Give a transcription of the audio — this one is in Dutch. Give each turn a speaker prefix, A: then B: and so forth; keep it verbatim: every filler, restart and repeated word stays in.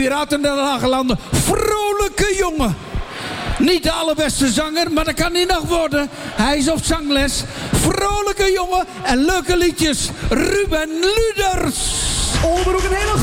A: Piraten der Lage Landen. Vrolijke jongen. Niet de allerbeste zanger, maar dat kan hij nog worden. Hij is op zangles. Vrolijke jongen en leuke liedjes. Ruben Luders.
B: Oldenbroek, een hele